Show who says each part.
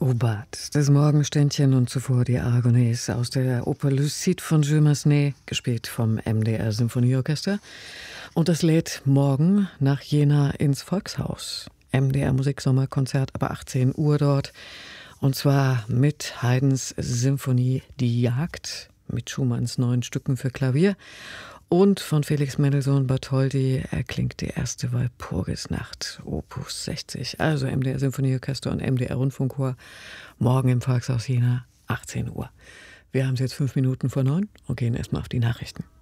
Speaker 1: Obat, das Morgenständchen und zuvor die Aragonese aus der Oper Lucide von Jules Massenet, gespielt vom MDR Symphonieorchester. Und das lädt morgen nach Jena ins Volkshaus. MDR Musiksommerkonzert, aber 18 Uhr dort. Und zwar mit Haydns Symphonie Die Jagd, mit Schumanns 9 Stücken für Klavier. Und von Felix Mendelssohn Bartholdy erklingt die erste Walpurgisnacht, Opus 60. Also MDR Symphonieorchester und MDR Rundfunkchor, morgen im Volkshaus Jena, 18 Uhr. Wir haben es jetzt 5 Minuten vor 9 und gehen erstmal auf die Nachrichten.